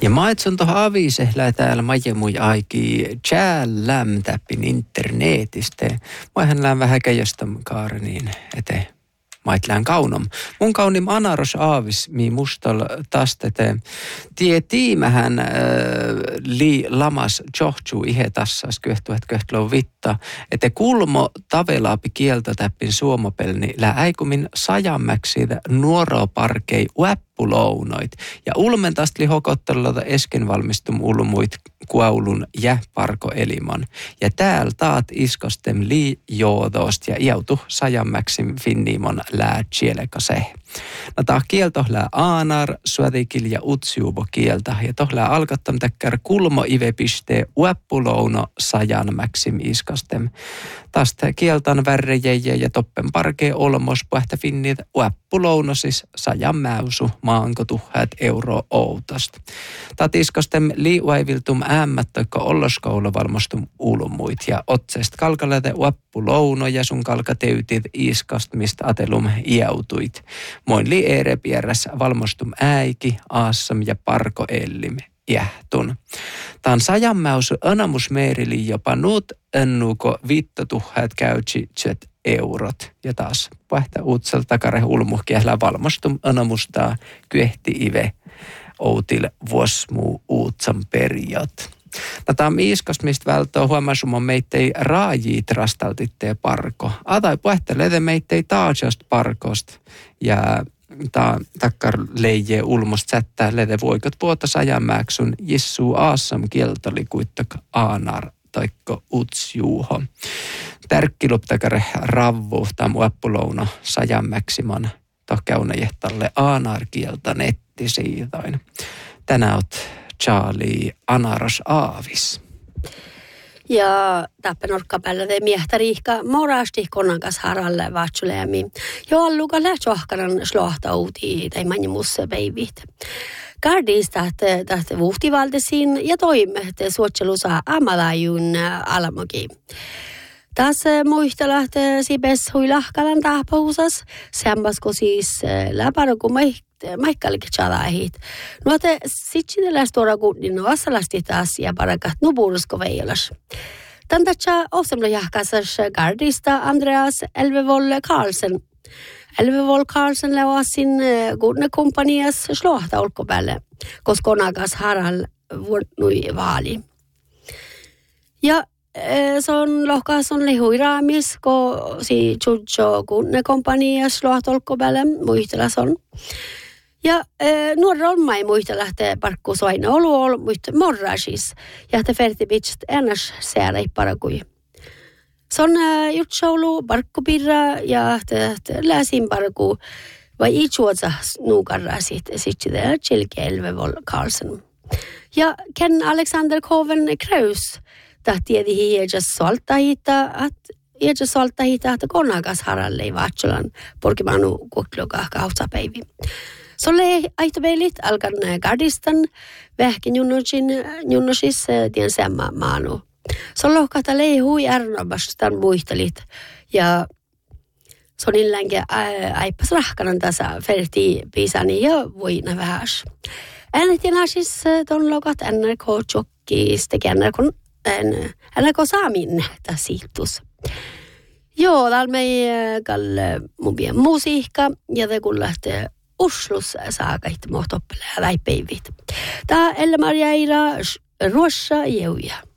Ja maitsun tuohon avisehlää täällä majemui aiki tjällämtäppin internetistä. Maihän vähän käjöstäm kaareniin eteen. Maitlään kaunom. Mun kaunim anaros aavis, mi mustal tastete. Tiimähän li lamas johtuu ihe tassas köhtuhet köhtlou vitta. Ete kulmo tavelaapi kieltä täppin suomopelni lää äikumin sajammäksi nuoroparkei uäppulounoit. Ja ulmentastli hokottelulta esken valmistum ulmuit kuaulun jäparkoelimon. Ja täällä taat iskostem li joodost ja iautu sajammäksim finnimon lää chielekase. No tää kielto lää aanar, suodikil ja utsiubo kieltä. Ja toh lää alkottam täkkär kulmo ivepiste uäppulouno sajanmäksim iskostem. Tästä kieltan värrejeje ja toppen parkee olmos puhta finnit uäppulounosis sajanmäusu maanko €1,000 outast. Tat iskostem liuaiviltum äämmättökko olloskoulu valmostum ulmuit ja otsest kalkalete uäppulouno ja sun kalkateytit iskast mistä atelum iautuit. Moin li eerepierräs valmostum äiki, aassam ja parko ellim jähtun. Tämän sajanmäusu anamusmeerili jopa nuut ennuko 5,000 käytsit eurot. Ja taas pähtä uutsel takare ulmuhkiählä valmostum anamustaa kyehti ive outil vuosmuu uutsam periot. No tämä iskos, mistä välttää huomasumaan meittei raajit rastaltitte parko. Atai puhettelete meittei taajast parkost ja takkar leije ulmost sättää lede voikot vuotta sajanmäksun jissuu aassam kieltoli kuittak aanar taikko utsjuuho. Tärkkiluptakare ravvu tam uäppulouno sajanmäksiman tohkäunajehtalle aanar kieltä nettisiitoin. Tänään oot Charlie Anaros aavis. Ja tappen orkkapäällä te miehtäriihka morasti konankas haralle vaatsuleemi. Jo alluka lähtsohkaran slohta uutii tai mani musse peivit. Kardis tahte vuhtivaltesiin ja toimme, että suotselusa amalajun alamoki. Taas muistelat sipes huilahkalan tahpausas, semmasko siis läparoku maikkallikin tjalaahit. Nuote sitsinelläs tuoda kunnin vassalasti taas ja parakat nupurusko veijolas. Tantatsa osemlo jahkasas gardista Andreas Elvevoll Carlsen. Elvevoll Carlsen levasin kunnekompanias slohta olkopäälle, koska onakas haral vuornui vaali. Ja se on lohkas on lehuiraamis, kun si tjutso kunnekompanias slohta olkopäälle muistelas on. Ja nuorra on mai muista lähtee parkkuus aina olu muista morrasis. Ja te fertipitset ennäs säällä ei parakui. Se on jutsoulu parkkupirra ja te läsin parkku vai itsuotsa nuukarra sitten Tjelke Elvevoll Carlsen. Ja Ken Alexander Koven Kraus tahtiedi hiedja solta hita että konakas haralle ei vaatsolan porkimanu kuokloka kautsapäivi. Se oli aitopeilit alkan gardistan vähkin junnosis tien semma maanu. Se on lohkahta leihui ärnobastan muistelit ja se on illänkin aippas rahkanan tasa ferti piisani ja voina vähäs. Äänetin siis ton lokat NRK tjokkis teki NRK saamin tasiittus. Joo, täällä mei kalle mun pien musiikka ja te kun lähtee Oslus saakait mohtoppelää läipeivit. Tää Elle Maria Eira Ruossa jeuja.